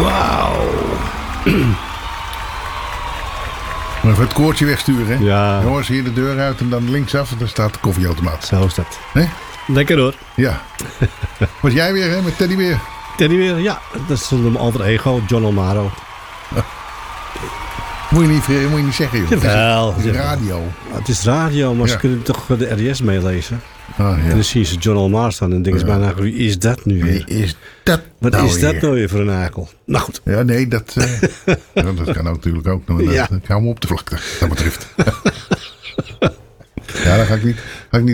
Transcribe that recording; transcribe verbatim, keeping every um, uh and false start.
Wauw. Even het koortje wegsturen, hè? Ja. Jongens, hier de deur uit en dan linksaf en daar staat de koffieautomaat. Zo is dat. Hè? Lekker hoor. Ja. Was jij weer, hè? Met Teddybeer? Teddybeer, ja. Dat is een alter ego, John Almaro. Moet je niet, moet je niet zeggen, joh. Jawel. Het is radio. Het is radio, maar Ja. ze kunnen toch de R S meelezen. Ah, En ja. dan zien ze John Almaro staan en denken ze Ja. bijna, wie is dat nu Wie weer? is dat Wat nou is dat weer? nou weer voor een akel? Nou goed. Ja, nee, dat, uh, ja, dat kan ook natuurlijk ook. Maar dat, Ja. Ik hou me op de vlakte, wat dat betreft. Ja, dan ga ik niet, ga ik niet